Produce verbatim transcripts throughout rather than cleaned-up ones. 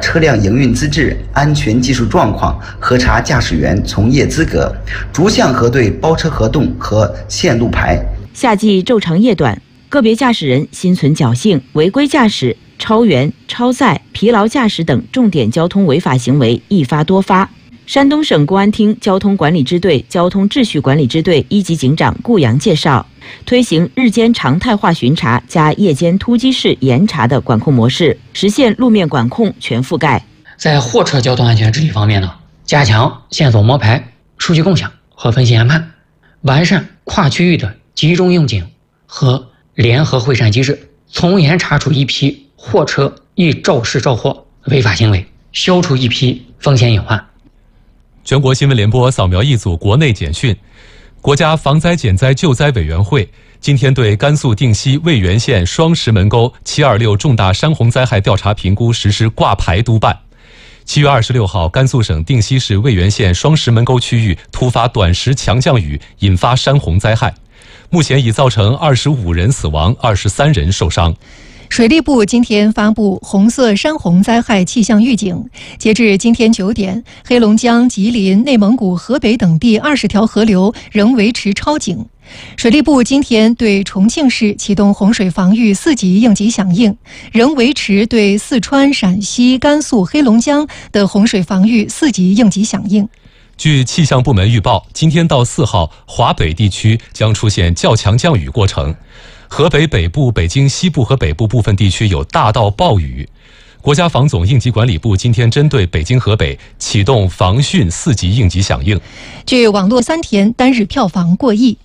车辆营运资质、安全技术状况，核查驾驶员从业资格，逐项核对包车合同和线路牌。 夏季昼长夜短，个别驾驶人心存侥幸，违规驾驶、超员、超载、疲劳驾驶等重点交通违法行为一发多发。山东省公安厅交通管理支队交通秩序管理支队一级警长顾阳介绍，推行日间常态化巡查加夜间突击式严查的管控模式，实现路面管控全覆盖。 在货车交通安全治理方面呢，加强线索摸排、数据共享和分析研判，完善跨区域的集中应警和联合会善机制，从严查处一批货车易肇事肇祸违法行为，消除一批风险隐患。 全国新闻联播扫描一组国内简讯。国家防灾减灾救灾委员会今天对甘肃定西渭源县双石门沟七二六重大山洪灾害调查评估实施挂牌督办。七月二十六号，甘肃省定西市渭源县双石门沟区域突发短时强降雨，引发山洪灾害，目前已造成二十五人死亡，二十三人受伤。 水利部今天发布红色山洪灾害气象预警，截至今天九点，黑龙江、吉林、内蒙古、河北等地二十条河流仍维持超警。水利部今天对重庆市启动洪水防御四级应急响应，仍维持对四川、陕西、甘肃、黑龙江的洪水防御四级应急响应。 据气象部门预报，今天到四号，华北地区将出现较强降雨过程。河北北部、北京西部和北部部分地区有大到暴雨。国家防总应急管理部今天针对北京、河北启动防汛四级应急响应。 据网络三田单日票房过亿。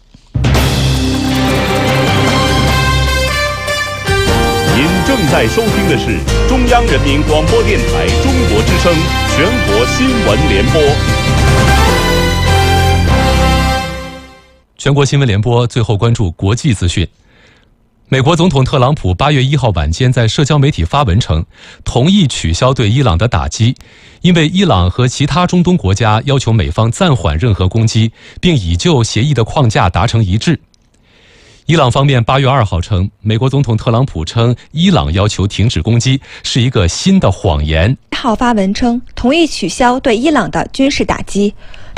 您正在收听的是中央人民广播电台中国之声全国新闻联播。 全国新闻联播最后关注国际资讯。美国总统特朗普八月一号晚间在社交媒体发文称，同意取消对伊朗的打击，因为伊朗和其他中东国家要求美方暂缓任何攻击，并已就协议的框架达成一致。伊朗方面八月二号称，美国总统特朗普称伊朗要求停止攻击是一个新的谎言。 号发文称同意取消对伊朗的军事打击。